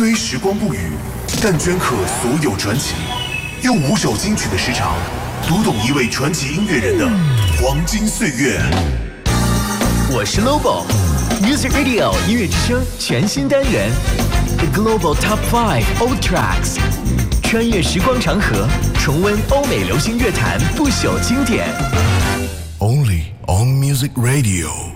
虽时光不语，但镌刻所有传奇。用5首金曲的时长，读懂一位传奇音乐人的黄金岁月。 我是 Lobo，Music Radio 音乐之声全新单元 The Global Top 5 Old Tracks， 穿越时光长河，重温欧美流行乐坛不朽经典。 Only on Music Radio。